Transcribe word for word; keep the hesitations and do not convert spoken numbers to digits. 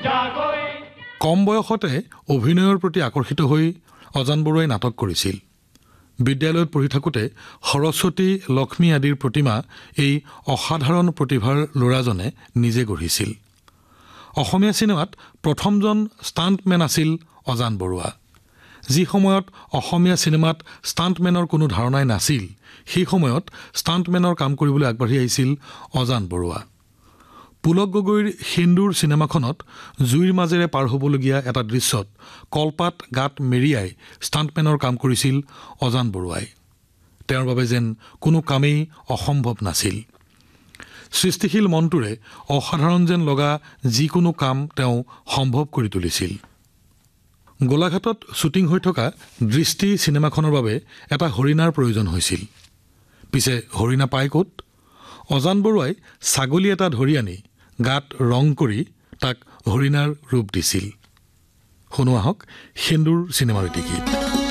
কম বয়সতে অভিনয়ৰ প্ৰতি আকৰ্ষিত হৈ অজান বৰুৱাই নাটক কৰিছিল। বিদ্যালয়ত পঢ়ি থাকোঁতে সৰস্বতী, লক্ষ্মী আদিৰ প্ৰতিমা এই অসাধাৰণ প্ৰতিভাৰ ল'ৰাজনে নিজে গঢ়িছিল। অসমীয়া চিনেমাত প্ৰথমজন ষ্টাণ্টমেন আছিল অজান বৰুৱা। যি সময়ত অসমীয়া চিনেমাত ষ্টাণ্টমেনৰ কোনো ধাৰণাই নাছিল, সেই সময়ত ষ্টাণ্টমেনৰ কাম কৰিবলৈ আগবাঢ়ি আহিছিল অজান বৰুৱা। পুলক গগৈৰ সেন্দুৰ চিনেমাখনত জুইৰ মাজেৰে পাৰ হ'বলগীয়া এটা দৃশ্যত কলপাত গাত মেৰিয়াই ষ্টাণ্টমেনৰ কাম কৰিছিল অজান বৰুৱাই। তেওঁৰ বাবে যেন কোনো কামেই অসম্ভৱ নাছিল। সৃষ্টিশীল মনটোৰে অসাধাৰণ যেন লগা যিকোনো কাম তেওঁ সম্ভৱ কৰি তুলিছিল। গোলাঘাটত শ্বুটিং হৈ থকা দৃষ্টি চিনেমাখনৰ বাবে এটা হৰিণাৰ প্ৰয়োজন হৈছিল। পিছে হৰিণা পাই ক'ত? অজান বৰুৱাই ছাগলী এটা ধৰি আনি গাত ৰং কৰি তাক হৰিণাৰ ৰূপ দিছিল। শুনো আহক সেন্দুৰ চিনেমাৰ এটি গীত।